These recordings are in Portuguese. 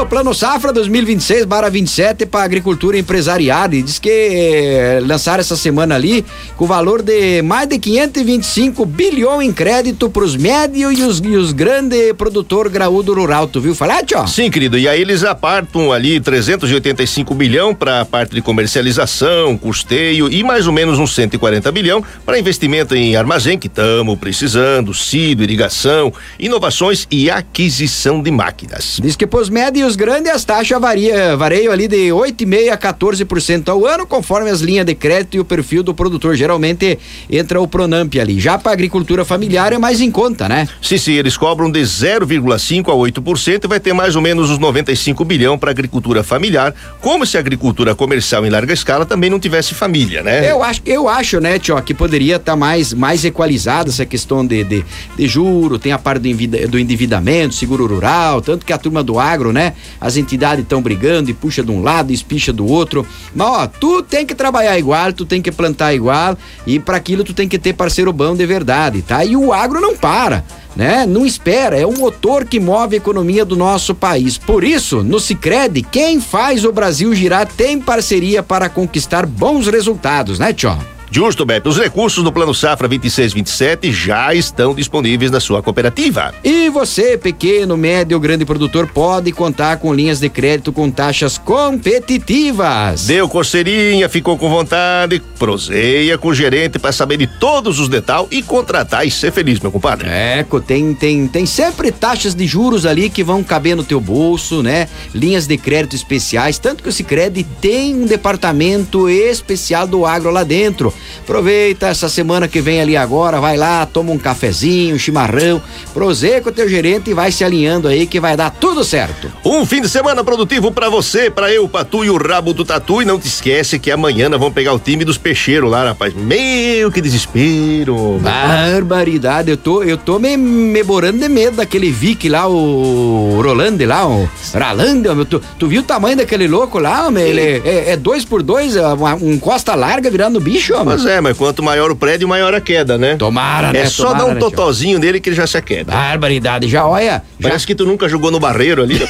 o Plano Safra 2026/27 para agricultura empresarial, e diz que lançaram essa semana ali com o valor de mais de 525 bilhões em crédito para os médios e os grandes produtores graúdo rural. Tu viu falar, tio? Sim, querido, e aí eles apartam ali 385 bilhão para a parte de comercialização, custeio e mais ou menos uns 140 bilhão para investimento em armazém, que estamos precisando, CIDO, irrigação, inovações e aquisição de máquinas. Diz que pros médios e os grandes as taxas variam ali de 8,5% a 14% ao ano, conforme as linhas de crédito e o perfil do produtor. Geralmente entra o Pronamp ali. Já para agricultura familiar é mais em conta, né? Sim, eles cobram de 0,5% a 8% e vai ter mais ou menos uns 95 bilhão para agricultura familiar, como se a agricultura comercial em larga escala também não tivesse família, né? Eu acho, né, tio, que poderia estar mais equalizada essa questão de juro, tem a parte do endividamento, seguro rural, tanto que a turma do agro, né, as entidades estão brigando e puxa de um lado e espicha do outro, mas ó, tu tem que trabalhar igual, tu tem que plantar igual e para aquilo tu tem que ter parceiro bom de verdade, tá? E o agro não para, né? Não espera, é o motor que move a economia do nosso país. Por isso, no Sicredi, quem faz o Brasil girar tem parceria para conquistar bons resultados, né, tio? Justo, Beto. Os recursos do Plano Safra 26/27 já estão disponíveis na sua cooperativa. E você, pequeno, médio ou grande produtor, pode contar com linhas de crédito com taxas competitivas. Deu coceirinha, ficou com vontade, proseia com o gerente para saber de todos os detalhes e contratar e ser feliz, meu compadre. Tem sempre taxas de juros ali que vão caber no teu bolso, né? Linhas de crédito especiais, tanto que o Sicredi tem um departamento especial do agro lá dentro. Aproveita essa semana que vem ali agora, vai lá, toma um cafezinho, um chimarrão, proseia com o teu gerente e vai se alinhando aí que vai dar tudo certo. Um fim de semana produtivo pra você, pra eu, pra tu e o rabo do tatu, e não te esquece que amanhã nós vamos pegar o time dos peixeiros lá, rapaz. Meu, que desespero. Barbaridade, eu tô me borando de medo daquele Vic lá, o Rolande lá, o Ralande, tu viu o tamanho daquele louco lá, homem? Ele é 2x2, um costa larga virando bicho, homem. Mas quanto maior o prédio, maior a queda, né? Tomara, né? É só dar um totozinho nele que ele já se aqueda. Barbaridade, já olha. Parece que tu nunca jogou no barreiro ali.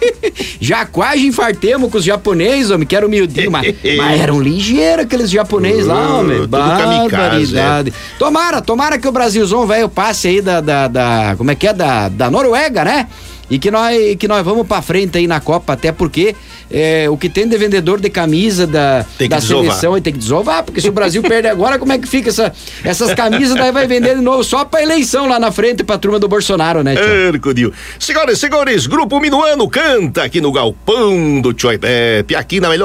Já quase infartemos com os japoneses, homem, que eram miudinhos, mas eram ligeiros aqueles japoneses lá, homem. Barbaridade. Tomara que o Brasilzão velho passe aí como é que é, da Noruega, né? E que nós vamos pra frente aí na Copa, até porque o que tem de vendedor de camisa da seleção aí tem que desovar, porque se o Brasil perde agora, como é que fica essas camisas, daí vai vender de novo só pra eleição lá na frente pra turma do Bolsonaro, né, tio? Senhoras e senhores, Grupo Minuano canta aqui no Galpão do Tchoi Pepe, aqui na melhor